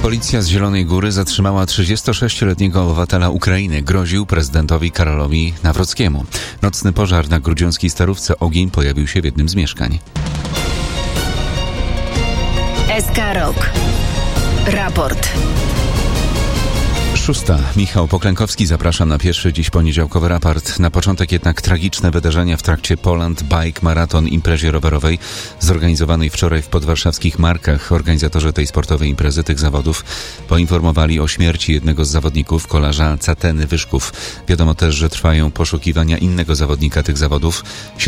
Policja z Zielonej Góry zatrzymała 36-letniego obywatela Ukrainy. Groził prezydentowi Karolowi Nawrockiemu. Nocny pożar na grudziąckiej Starówce. Ogień pojawił się w jednym z mieszkań. SK Rok. Raport. 6. Michał Poklękowski, zapraszam na pierwszy dziś poniedziałkowy raport. Na początek jednak tragiczne wydarzenia w trakcie Poland Bike Marathon, imprezie rowerowej zorganizowanej wczoraj w podwarszawskich Markach. Organizatorzy tej sportowej imprezy, tych zawodów, poinformowali o śmierci jednego z zawodników, kolarza Cateny Wyszków. Wiadomo też, że trwają poszukiwania innego zawodnika tych zawodów,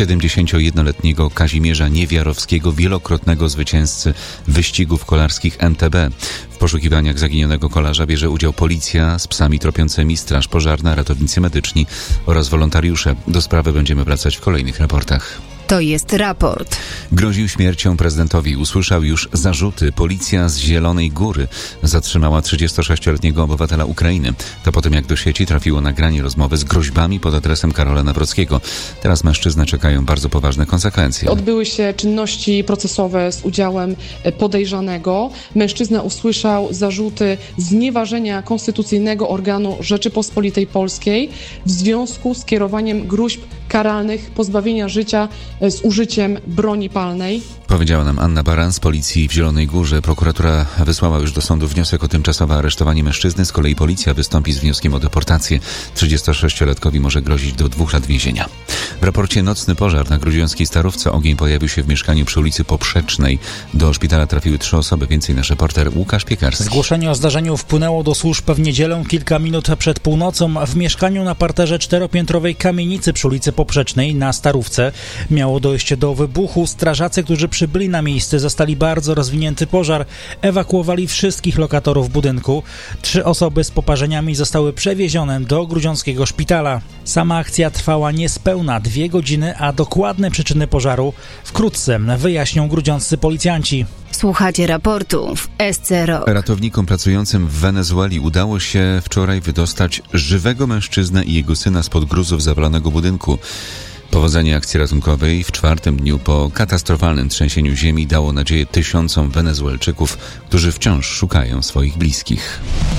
71-letniego Kazimierza Niewiarowskiego, wielokrotnego zwycięzcy wyścigów kolarskich MTB. W poszukiwaniach zaginionego kolarza bierze udział policja z psami tropiącymi, straż pożarna, ratownicy medyczni oraz wolontariusze. Do sprawy będziemy wracać w kolejnych raportach. To jest raport. Groził śmiercią prezydentowi. Usłyszał już zarzuty. Policja z Zielonej Góry zatrzymała 36-letniego obywatela Ukrainy. To po tym, jak do sieci trafiło nagranie rozmowy z groźbami pod adresem Karola Nawrockiego. Teraz mężczyznę czekają bardzo poważne konsekwencje. Odbyły się czynności procesowe z udziałem podejrzanego. Mężczyzna usłyszał zarzuty znieważenia konstytucyjnego organu Rzeczypospolitej Polskiej w związku z kierowaniem gruźb karalnych pozbawienia życia z użyciem broni palnej. Powiedziała nam Anna Baran z policji w Zielonej Górze. Prokuratura wysłała już do sądu wniosek o tymczasowe aresztowanie mężczyzny. Z kolei policja wystąpi z wnioskiem o deportację. 36-latkowi może grozić do 2 lat więzienia. W raporcie nocny pożar na grudziąckiej Starówce. Ogień pojawił się w mieszkaniu przy ulicy Poprzecznej. Do szpitala trafiły 3 osoby. Więcej nasz reporter Łukasz Piekarski. Zgłoszenie o zdarzeniu wpłynęło do służb w niedzielę kilka minut przed północą. W mieszkaniu na parterze 4-piętrowej kamienicy przy ulicy Poprzecznej na Starówce miało dojść do wybuchu. Strażacy, którzy przybyli na miejsce, zastali bardzo rozwinięty pożar. Ewakuowali wszystkich lokatorów budynku. 3 osoby z poparzeniami zostały przewiezione do grudziąckiego szpitala. Sama akcja trwała niespełna 2 godziny, a dokładne przyczyny pożaru wkrótce wyjaśnią grudziąccy policjanci. Słuchacie raportu w SC Rok. Ratownikom pracującym w Wenezueli udało się wczoraj wydostać żywego mężczyznę i jego syna spod gruzów zawalonego budynku. Powodzenie akcji ratunkowej w 4. dniu po katastrofalnym trzęsieniu ziemi dało nadzieję tysiącom Wenezuelczyków, którzy wciąż szukają swoich bliskich.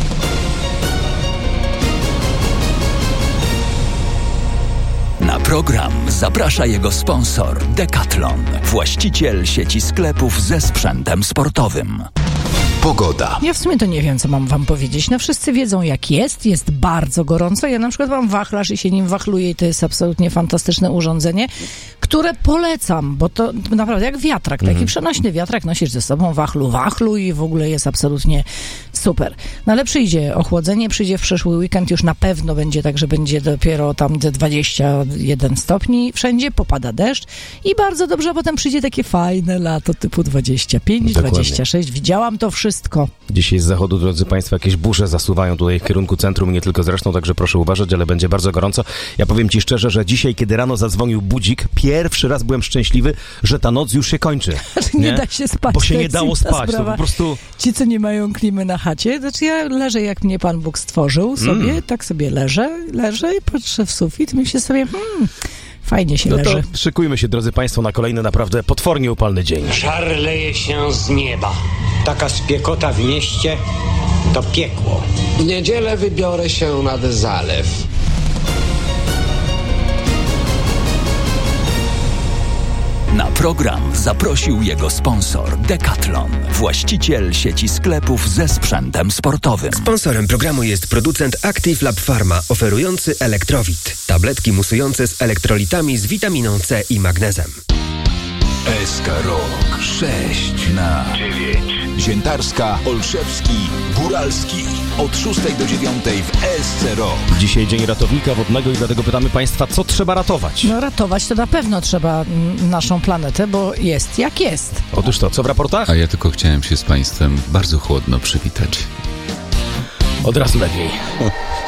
Na program zaprasza jego sponsor Decathlon, właściciel sieci sklepów ze sprzętem sportowym. Pogoda. Ja w sumie to nie wiem, co mam wam powiedzieć. No wszyscy wiedzą, jak jest bardzo gorąco. Ja na przykład mam wachlarz i się nim wachluję i to jest absolutnie fantastyczne urządzenie, które polecam, bo to naprawdę jak wiatrak, taki przenośny wiatrak nosisz ze sobą, wachlu i w ogóle jest absolutnie super. No ale przyjdzie ochłodzenie, przyjdzie w przyszły weekend, już na pewno będzie tak, że będzie dopiero tam 21 stopni wszędzie, popada deszcz i bardzo dobrze, a potem przyjdzie takie fajne lato typu 25, dokładnie. 26. Widziałam to wszystko. Dzisiaj z zachodu, drodzy Państwo, jakieś burze zasuwają tutaj w kierunku centrum, nie tylko zresztą, także proszę uważać, ale będzie bardzo gorąco. Ja powiem Ci szczerze, że dzisiaj, kiedy rano zadzwonił budzik, pierwszy raz byłem szczęśliwy, że ta noc już się kończy. Nie da się spać. Bo się nie dało spać, to po prostu... Ci, co nie mają klimy na chacie, znaczy ja leżę, jak mnie Pan Bóg stworzył sobie, tak sobie leżę i patrzę w sufit, myślę sobie, fajnie się leży. To szykujmy się, drodzy Państwo, na kolejny naprawdę potwornie upalny dzień. Żar leje się z nieba. Taka spiekota w mieście to piekło. W niedzielę wybiorę się nad zalew. Na program zaprosił jego sponsor Decathlon, właściciel sieci sklepów ze sprzętem sportowym. Sponsorem programu jest producent Active Lab Pharma, oferujący Elektrowit. Tabletki musujące z elektrolitami z witaminą C i magnezem. SK Rok 6 na 9. Ziętarska, Olszewski, Góralski. Od 6 do 9 w SC Rok. Dzisiaj Dzień Ratownika Wodnego i dlatego pytamy Państwa, co trzeba ratować? No ratować to na pewno trzeba naszą planetę, bo jest jak jest. Otóż to, co w raportach? A ja tylko chciałem się z Państwem bardzo chłodno przywitać. Od razu lepiej.